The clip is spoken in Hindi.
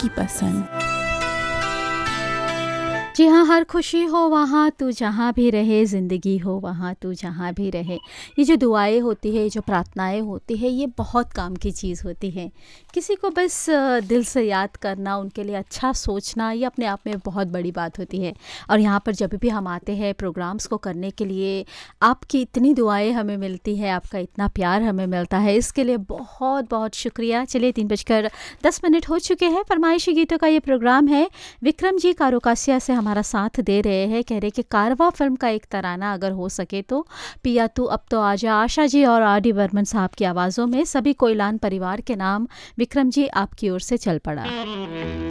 आपकी पसंद। जी हाँ, हर खुशी हो वहाँ तू जहाँ भी रहे, ज़िंदगी हो वहाँ तू जहाँ भी रहे। ये जो दुआएँ होती है, जो प्रार्थनाएँ होती है, ये बहुत काम की चीज़ होती है। किसी को बस दिल से याद करना, उनके लिए अच्छा सोचना, ये अपने आप में बहुत बड़ी बात होती है। और यहाँ पर जब भी हम आते हैं प्रोग्राम्स को करने के लिए, आपकी इतनी दुआएँ हमें मिलती है, आपका इतना प्यार हमें मिलता है, इसके लिए बहुत-बहुत शुक्रिया। चलिए 3:10 हो चुके हैं, फरमाइशी गीतों का ये प्रोग्राम है। विक्रम जी कारोकासिया से हमारा साथ दे रहे हैं, कह रहे कि कारवां फिल्म का एक तराना अगर हो सके तो पिया तू अब तो आजा, आशा जी और आर डी बर्मन साहब की आवाज़ों में। सभी कोयलान परिवार के नाम विक्रम जी आपकी ओर से चल पड़ा।